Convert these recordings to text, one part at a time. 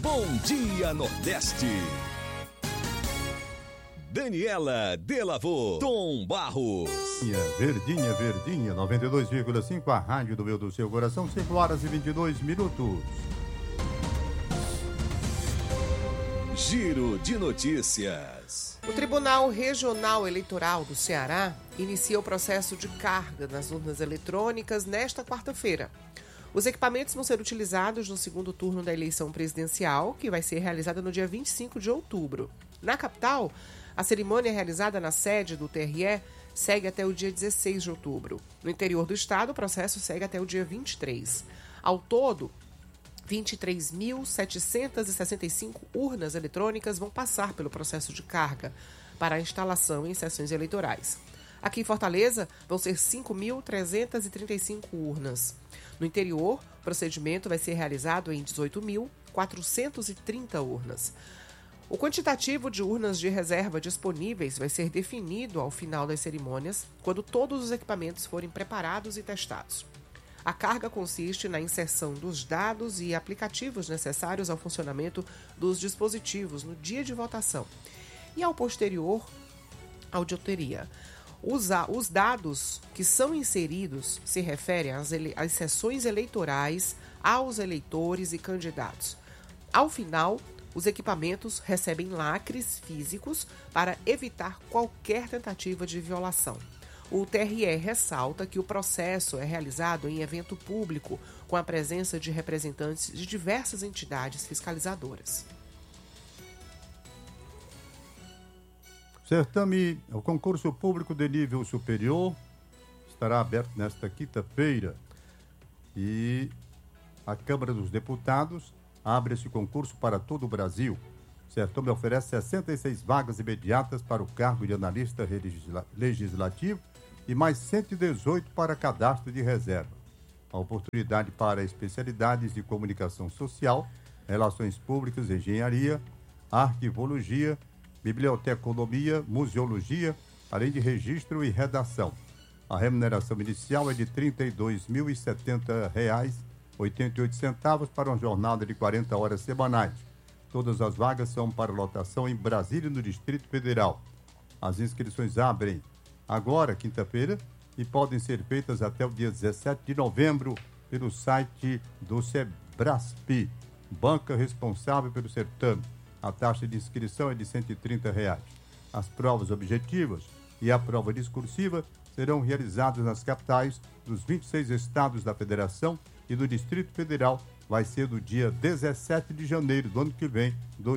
Bom Dia Nordeste. Daniela Delavô, Tom Barros. Verdinha, 92,5, a rádio do meu do seu coração, 5 horas e 22 minutos. Giro de notícias. O Tribunal Regional Eleitoral do Ceará inicia o processo de carga nas urnas eletrônicas nesta quarta-feira. Os equipamentos vão ser utilizados no segundo turno da eleição presidencial, que vai ser realizada no dia 25 de outubro. Na capital, a cerimônia realizada na sede do TRE segue até o dia 16 de outubro. No interior do estado, o processo segue até o dia 23. Ao todo, 23.765 urnas eletrônicas vão passar pelo processo de carga para a instalação em sessões eleitorais. Aqui em Fortaleza, vão ser 5.335 urnas. No interior, o procedimento vai ser realizado em 18.430 urnas. O quantitativo de urnas de reserva disponíveis vai ser definido ao final das cerimônias, quando todos os equipamentos forem preparados e testados. A carga consiste na inserção dos dados e aplicativos necessários ao funcionamento dos dispositivos no dia de votação e ao posterior auditoria. Os dados que são inseridos se referem às sessões eleitorais, aos eleitores e candidatos. Ao final, os equipamentos recebem lacres físicos para evitar qualquer tentativa de violação. O TRE ressalta que o processo é realizado em evento público, com a presença de representantes de diversas entidades fiscalizadoras. O concurso público de nível superior estará aberto nesta quinta-feira e a Câmara dos Deputados abre esse concurso para todo o Brasil. O certame oferece 66 vagas imediatas para o cargo de analista legislativo e mais 118 para cadastro de reserva. A oportunidade para especialidades de comunicação social, relações públicas, engenharia, arquivologia, biblioteconomia, museologia, além de registro e redação. A remuneração inicial é de R$ 32.070,88 para uma jornada de 40 horas semanais. Todas as vagas são para lotação em Brasília e no Distrito Federal. As inscrições abrem agora, quinta-feira, e podem ser feitas até o dia 17 de novembro pelo site do Sebrasp, banca responsável pelo certame. A taxa de inscrição é de R$ 130. As provas objetivas e a prova discursiva serão realizadas nas capitais dos 26 estados da Federação e do Distrito Federal. Vai ser do dia 17 de janeiro do ano que vem,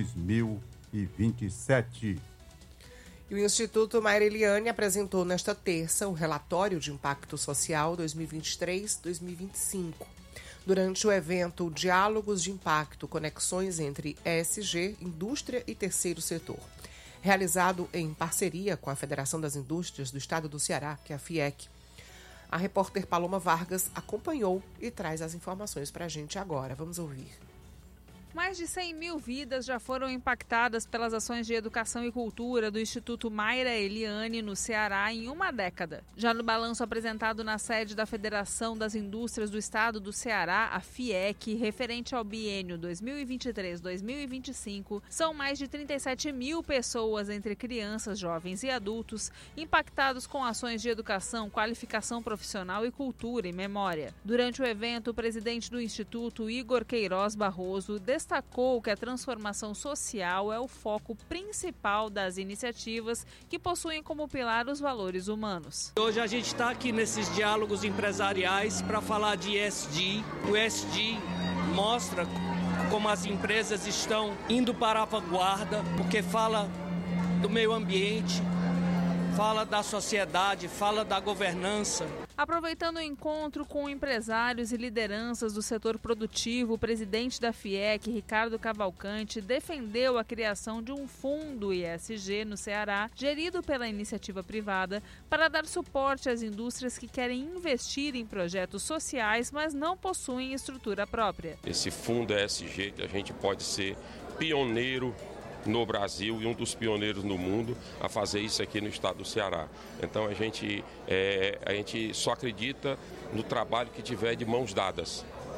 2027. E o Instituto Mayra Eliane apresentou nesta terça o relatório de impacto social 2023-2025. Durante o evento Diálogos de Impacto, Conexões entre ESG, Indústria e Terceiro Setor, realizado em parceria com a Federação das Indústrias do Estado do Ceará, que é a FIEC. A repórter Paloma Vargas acompanhou e traz as informações para a gente agora. Vamos ouvir. Mais de 100 mil vidas já foram impactadas pelas ações de educação e cultura do Instituto Mayra Eliane no Ceará em uma década. Já no balanço apresentado na sede da Federação das Indústrias do Estado do Ceará, a FIEC, referente ao biênio 2023-2025, são mais de 37 mil pessoas, entre crianças, jovens e adultos, impactados com ações de educação, qualificação profissional e cultura e memória. Durante o evento, o presidente do Instituto, Igor Queiroz Barroso, destacou que a transformação social é o foco principal das iniciativas que possuem como pilar os valores humanos. Hoje a gente está aqui nesses diálogos empresariais para falar de ESG. O ESG mostra como as empresas estão indo para a vanguarda, porque fala do meio ambiente, fala da sociedade, fala da governança. Aproveitando o encontro com empresários e lideranças do setor produtivo, o presidente da FIEC, Ricardo Cavalcante, defendeu a criação de um fundo ESG no Ceará, gerido pela iniciativa privada, para dar suporte às indústrias que querem investir em projetos sociais, mas não possuem estrutura própria. Esse fundo ESG, a gente pode ser pioneiro no Brasil e um dos pioneiros no mundo a fazer isso aqui no estado do Ceará. Então a gente só acredita no trabalho que tiver de mãos dadas.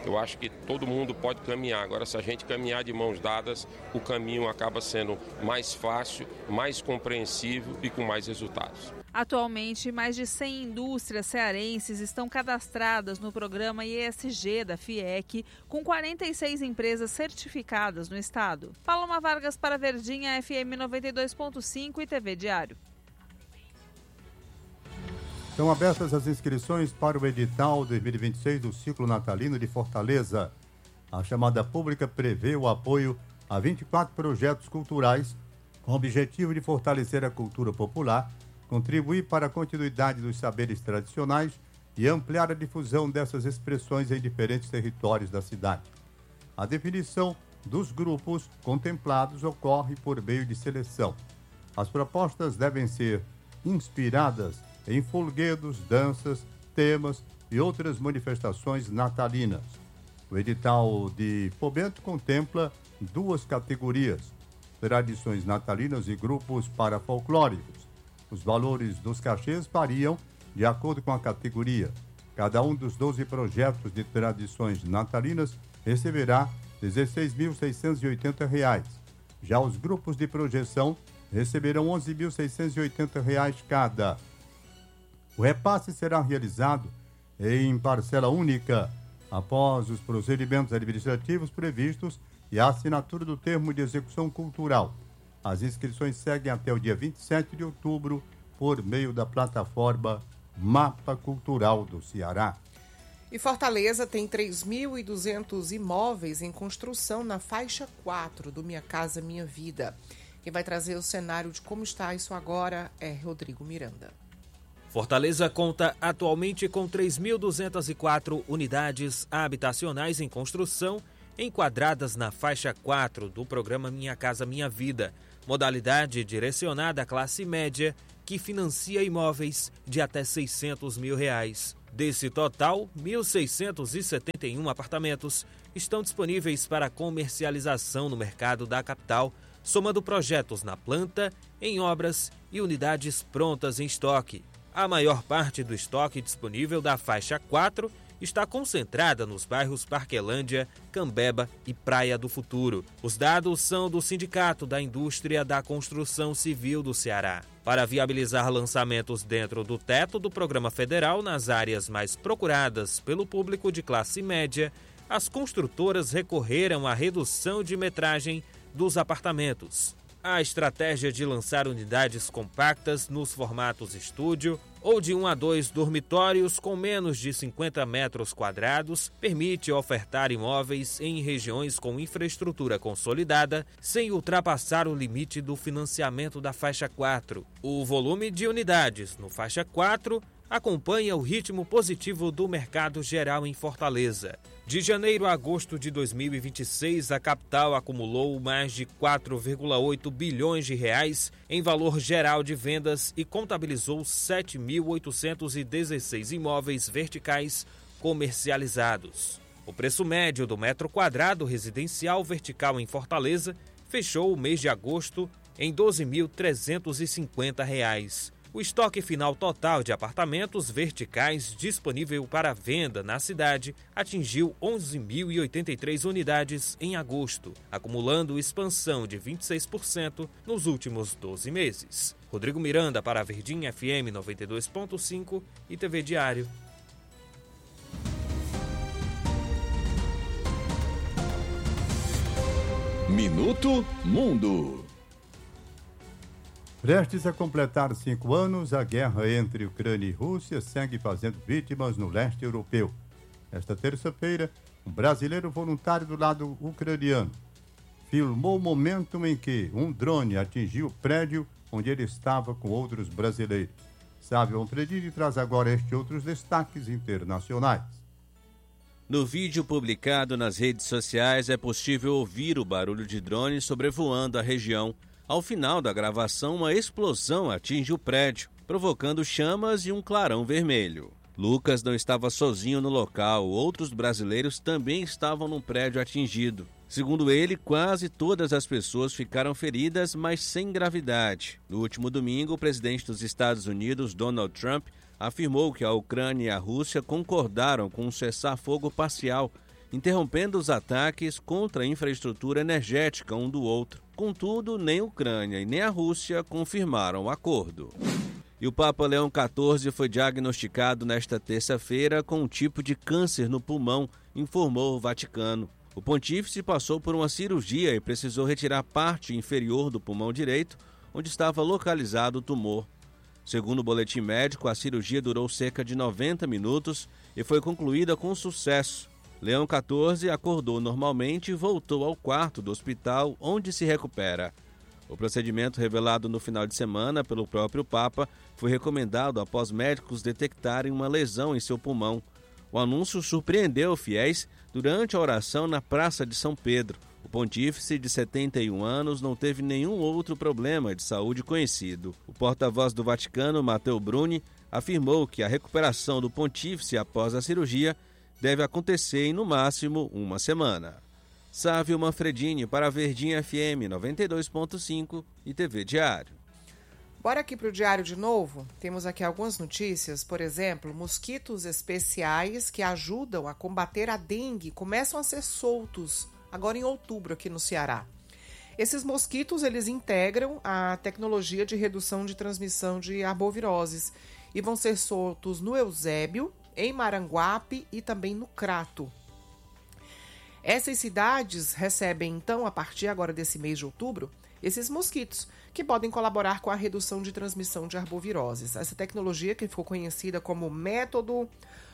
Eu acho que todo mundo pode caminhar. Agora, se a gente caminhar de mãos dadas, o caminho acaba sendo mais fácil, mais compreensível e com mais resultados. Atualmente, mais de 100 indústrias cearenses estão cadastradas no programa ESG da FIEC, com 46 empresas certificadas no estado. Paloma Vargas para Verdinha, FM 92.5 e TV Diário. Estão abertas as inscrições para o edital 2026 do ciclo natalino de Fortaleza. A chamada pública prevê o apoio a 24 projetos culturais com o objetivo de fortalecer a cultura popular, contribuir para a continuidade dos saberes tradicionais e ampliar a difusão dessas expressões em diferentes territórios da cidade. A definição dos grupos contemplados ocorre por meio de seleção. As propostas devem ser inspiradas em folguedos, danças, temas e outras manifestações natalinas. O edital de fomento contempla 2 categorias: tradições natalinas e grupos parafolclóricos. Os valores dos cachês variam de acordo com a categoria. Cada um dos 12 projetos de tradições natalinas receberá R$ 16.680. Já os grupos de projeção receberão R$ 11.680 cada. O repasse será realizado em parcela única, após os procedimentos administrativos previstos e a assinatura do termo de execução cultural. As inscrições seguem até o dia 27 de outubro por meio da plataforma Mapa Cultural do Ceará. E Fortaleza tem 3.200 imóveis em construção na faixa 4 do Minha Casa Minha Vida. Quem vai trazer o cenário de como está isso agora é Rodrigo Miranda. Fortaleza conta atualmente com 3.204 unidades habitacionais em construção, enquadradas na faixa 4 do programa Minha Casa Minha Vida, modalidade direcionada à classe média que financia imóveis de até R$ 600 mil. Desse total, 1.671 apartamentos estão disponíveis para comercialização no mercado da capital, somando projetos na planta, em obras e unidades prontas em estoque. A maior parte do estoque disponível da faixa 4 está concentrada nos bairros Parquelândia, Cambeba e Praia do Futuro. Os dados são do Sindicato da Indústria da Construção Civil do Ceará. Para viabilizar lançamentos dentro do teto do programa federal nas áreas mais procuradas pelo público de classe média, as construtoras recorreram à redução de metragem dos apartamentos. A estratégia de lançar unidades compactas nos formatos estúdio ou de 1 a 2 dormitórios com menos de 50 metros quadrados permite ofertar imóveis em regiões com infraestrutura consolidada sem ultrapassar o limite do financiamento da faixa 4. O volume de unidades no faixa 4 acompanha o ritmo positivo do mercado geral em Fortaleza. De janeiro a agosto de 2026, a capital acumulou mais de 4,8 bilhões de reais em valor geral de vendas e contabilizou 7.816 imóveis verticais comercializados. O preço médio do metro quadrado residencial vertical em Fortaleza fechou o mês de agosto em R$ 12.350. O estoque final total de apartamentos verticais disponível para venda na cidade atingiu 11.083 unidades em agosto, acumulando expansão de 26% nos últimos 12 meses. Rodrigo Miranda para a Verdinha FM 92.5 e TV Diário. Minuto Mundo. Prestes a completar 5 anos, a guerra entre Ucrânia e Rússia segue fazendo vítimas no leste europeu. Esta terça-feira, um brasileiro voluntário do lado ucraniano filmou o momento em que um drone atingiu o prédio onde ele estava com outros brasileiros. Sábio Alfredini traz agora estes outros destaques internacionais. No vídeo publicado nas redes sociais é possível ouvir o barulho de drones sobrevoando a região. Ao final da gravação, uma explosão atinge o prédio, provocando chamas e um clarão vermelho. Lucas não estava sozinho no local, outros brasileiros também estavam no prédio atingido. Segundo ele, quase todas as pessoas ficaram feridas, mas sem gravidade. No último domingo, o presidente dos Estados Unidos, Donald Trump, afirmou que a Ucrânia e a Rússia concordaram com um cessar-fogo parcial interrompendo os ataques contra a infraestrutura energética um do outro. Contudo, nem a Ucrânia e nem a Rússia confirmaram o acordo. E o Papa Leão XIV foi diagnosticado nesta terça-feira com um tipo de câncer no pulmão, informou o Vaticano. O pontífice passou por uma cirurgia e precisou retirar parte inferior do pulmão direito, onde estava localizado o tumor. Segundo o boletim médico, a cirurgia durou cerca de 90 minutos e foi concluída com sucesso. Leão XIV acordou normalmente e voltou ao quarto do hospital, onde se recupera. O procedimento, revelado no final de semana pelo próprio Papa, foi recomendado após médicos detectarem uma lesão em seu pulmão. O anúncio surpreendeu fiéis durante a oração na Praça de São Pedro. O pontífice, de 71 anos, não teve nenhum outro problema de saúde conhecido. O porta-voz do Vaticano, Matteo Bruni, afirmou que a recuperação do pontífice após a cirurgia deve acontecer em, no máximo, uma semana. Sávio Manfredini para a Verdinha FM 92.5 e TV Diário. Bora aqui para o Diário de novo. Temos aqui algumas notícias. Por exemplo, mosquitos especiais que ajudam a combater a dengue começam a ser soltos agora em outubro aqui no Ceará. Esses mosquitos, eles integram a tecnologia de redução de transmissão de arboviroses e vão ser soltos no Eusébio, em Maranguape e também no Crato. Essas cidades recebem, então, a partir agora desse mês de outubro, esses mosquitos, que podem colaborar com a redução de transmissão de arboviroses. Essa tecnologia, que ficou conhecida como método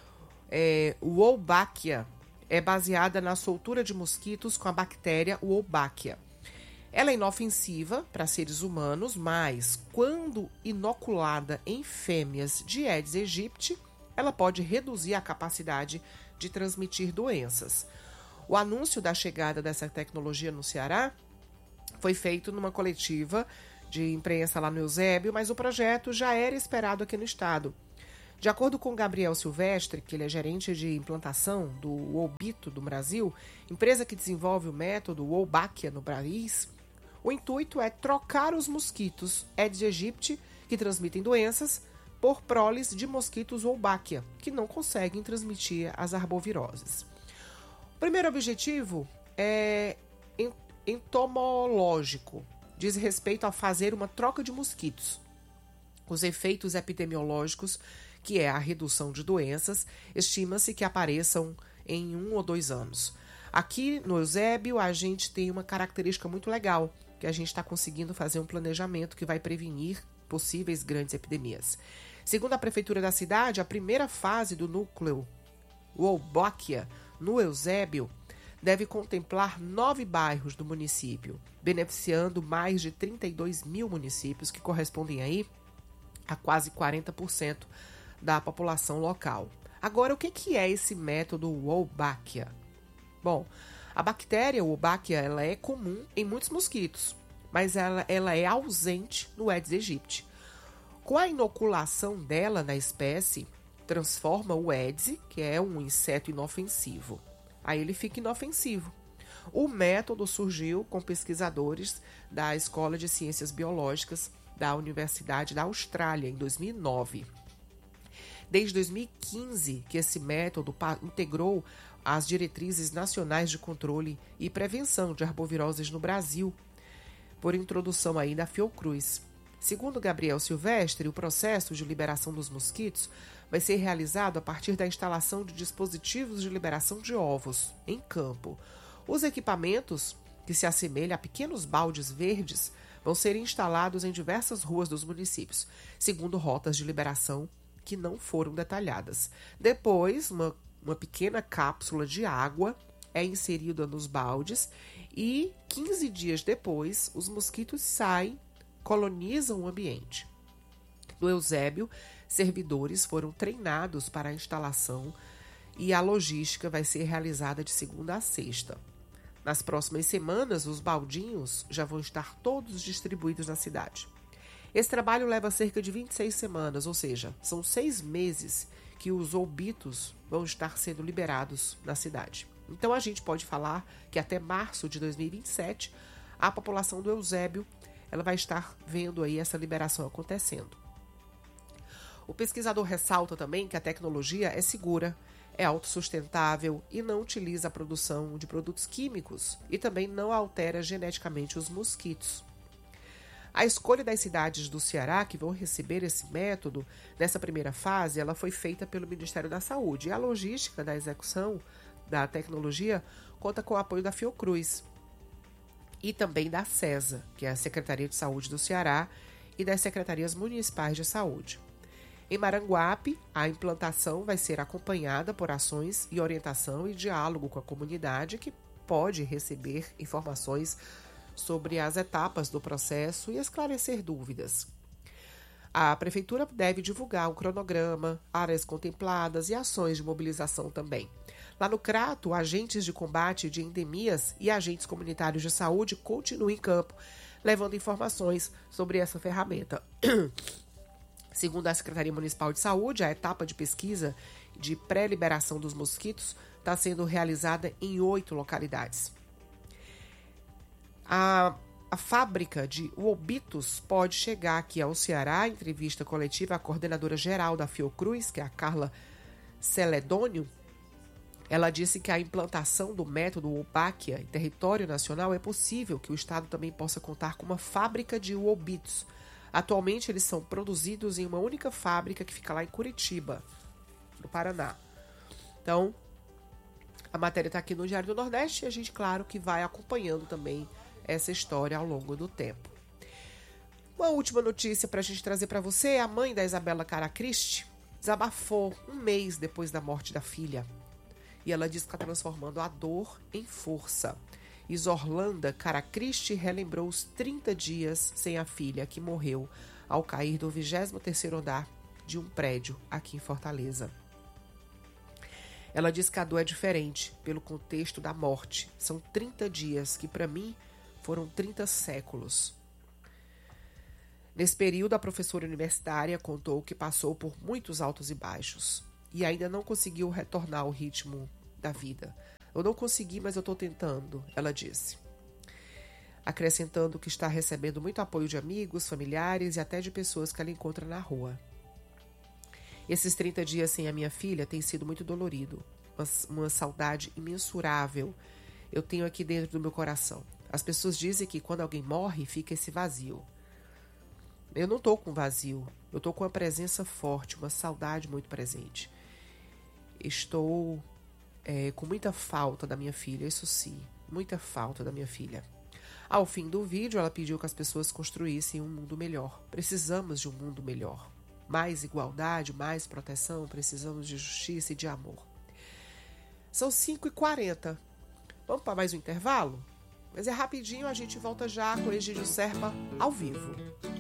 Wolbachia, é baseada na soltura de mosquitos com a bactéria Wolbachia. Ela é inofensiva para seres humanos, mas, quando inoculada em fêmeas de Aedes aegypti, ela pode reduzir a capacidade de transmitir doenças. O anúncio da chegada dessa tecnologia no Ceará foi feito numa coletiva de imprensa lá no Eusébio, mas o projeto já era esperado aqui no estado. De acordo com Gabriel Silvestre, que ele é gerente de implantação do Wolbito do Brasil, empresa que desenvolve o método Wolbachia no país, o intuito é trocar os mosquitos Aedes aegypti, que transmitem doenças, por proles de mosquitos Wolbachia, que não conseguem transmitir as arboviroses. O primeiro objetivo é entomológico, diz respeito a fazer uma troca de mosquitos. Os efeitos epidemiológicos, que é a redução de doenças, estima-se que apareçam em 1 ou 2 anos. Aqui no Eusébio, a gente tem uma característica muito legal, que a gente está conseguindo fazer um planejamento que vai prevenir possíveis grandes epidemias. Segundo a prefeitura da cidade, a primeira fase do núcleo Wolbachia no Eusébio deve contemplar 9 bairros do município, beneficiando mais de 32 mil municípios, que correspondem aí a quase 40% da população local. Agora, o que é esse método Wolbachia? Bom, a bactéria Wolbachia ela é comum em muitos mosquitos, mas ela é ausente no Aedes aegypti. Com a inoculação dela na espécie, transforma o Aedes, que é um inseto inofensivo. Aí ele fica inofensivo. O método surgiu com pesquisadores da Escola de Ciências Biológicas da Universidade da Austrália, em 2009. Desde 2015, que esse método integrou as diretrizes nacionais de controle e prevenção de arboviroses no Brasil, por introdução aí da Fiocruz. Segundo Gabriel Silvestre, o processo de liberação dos mosquitos vai ser realizado a partir da instalação de dispositivos de liberação de ovos em campo. Os equipamentos, que se assemelham a pequenos baldes verdes, vão ser instalados em diversas ruas dos municípios, segundo rotas de liberação que não foram detalhadas. Depois, uma pequena cápsula de água é inserida nos baldes e 15 dias depois os mosquitos saem, colonizam o ambiente. No Eusébio, servidores foram treinados para a instalação e a logística vai ser realizada de segunda a sexta. Nas próximas semanas, os baldinhos já vão estar todos distribuídos na cidade. Esse trabalho leva cerca de 26 semanas, ou seja, são 6 meses que os wolbitos vão estar sendo liberados na cidade. Então a gente pode falar que até março de 2027, a população do Eusébio ela vai estar vendo aí essa liberação acontecendo. O pesquisador ressalta também que a tecnologia é segura, é autossustentável e não utiliza a produção de produtos químicos e também não altera geneticamente os mosquitos. A escolha das cidades do Ceará que vão receber esse método nessa primeira fase, ela foi feita pelo Ministério da Saúde. E a logística da execução da tecnologia conta com o apoio da Fiocruz e também da SESA, que é a Secretaria de Saúde do Ceará, e das Secretarias Municipais de Saúde. Em Maranguape, a implantação vai ser acompanhada por ações e orientação e diálogo com a comunidade que pode receber informações sobre as etapas do processo e esclarecer dúvidas. A Prefeitura deve divulgar o cronograma, áreas contempladas e ações de mobilização também. Lá no Crato, agentes de combate de endemias e agentes comunitários de saúde continuam em campo, levando informações sobre essa ferramenta. Segundo a Secretaria Municipal de Saúde, a etapa de pesquisa de pré-liberação dos mosquitos está sendo realizada em 8 localidades. A fábrica de Uobitos pode chegar aqui ao Ceará. Em entrevista coletiva, a coordenadora geral da Fiocruz, que é a Carla Celedônio, ela disse que a implantação do método Wolbachia em território nacional é possível que o Estado também possa contar com uma fábrica de Uobitos. Atualmente, eles são produzidos em uma única fábrica que fica lá em Curitiba, no Paraná. Então, a matéria está aqui no Diário do Nordeste e a gente, claro, que vai acompanhando também essa história ao longo do tempo. Uma última notícia para a gente trazer para você: a mãe da Isabela Caracristi desabafou um mês depois da morte da filha. E ela diz que está transformando a dor em força. Isorlanda Caracristi relembrou os 30 dias sem a filha, que morreu ao cair do 23º andar de um prédio aqui em Fortaleza. Ela diz que a dor é diferente pelo contexto da morte. São 30 dias que, para mim, foram 30 séculos. Nesse período, a professora universitária contou que passou por muitos altos e baixos e ainda não conseguiu retornar ao ritmo da vida. Eu não consegui, mas eu estou tentando, ela disse. Acrescentando que está recebendo muito apoio de amigos, familiares e até de pessoas que ela encontra na rua. Esses 30 dias sem a minha filha tem sido muito dolorido. Uma saudade imensurável eu tenho aqui dentro do meu coração. As pessoas dizem que quando alguém morre, fica esse vazio. Eu não estou com vazio. Eu estou com uma presença forte, uma saudade muito presente. Estou com muita falta da minha filha, isso sim, muita falta da minha filha. Ao fim do vídeo, ela pediu que as pessoas construíssem um mundo melhor. Precisamos de um mundo melhor. Mais igualdade, mais proteção, precisamos de justiça e de amor. São 5h40. Vamos para mais um intervalo? Mas é rapidinho, a gente volta já com o Egídio Serpa ao vivo.